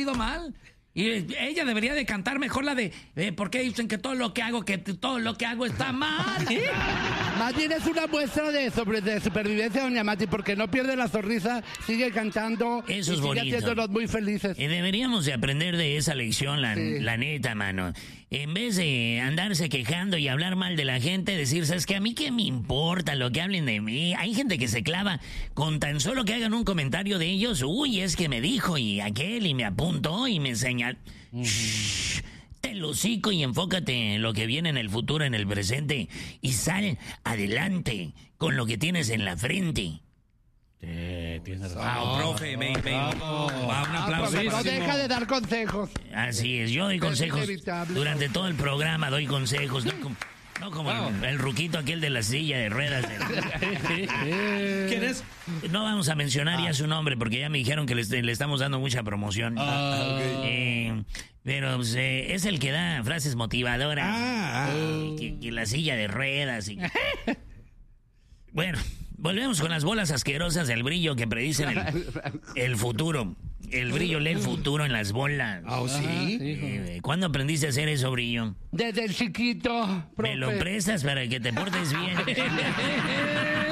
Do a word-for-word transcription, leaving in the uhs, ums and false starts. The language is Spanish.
ido mal. Y ella debería de cantar mejor la de eh, ¿por qué dicen que todo lo que hago, que todo lo que hago está mal? Más bien es una muestra de, sobre, de supervivencia, doña Mati, porque no pierde la sonrisa, sigue cantando. Eso es y bonito. sigue haciéndonos muy felices. Y deberíamos de aprender de esa lección, la, Sí. la neta, mano. En vez de andarse quejando y hablar mal de la gente, decir, ¿sabes qué? A mí qué me importa lo que hablen de mí. Hay gente que se clava con tan solo que hagan un comentario de ellos. Uy, es que me dijo y aquel y me apuntó y me señaló. Uh-huh. Shh, te lo hocico y enfócate en lo que viene en el futuro, en el presente. Y sal adelante con lo que tienes en la frente. Eh, tienes razón. Wow, profe, me, me, wow, un aplauso. Ah, no deja de dar consejos. Así es, yo doy consejos. Durante todo el programa doy consejos. No como, no como wow. el, el ruquito aquel de la silla de ruedas. ¿Quién es? No vamos a mencionar ah. ya su nombre porque ya me dijeron que le, le estamos dando mucha promoción. Ah, okay. eh, pero pues, eh, es el que da frases motivadoras. Ah, eh, que, que la silla de ruedas. Y... Bueno, volvemos con las bolas asquerosas del brillo que predicen el, el futuro. El brillo lee el futuro en las bolas. ¿Ah, oh, sí? Eh, ¿Cuándo aprendiste a hacer eso, brillo? Desde el chiquito, profe. Me lo prestas para que te portes bien.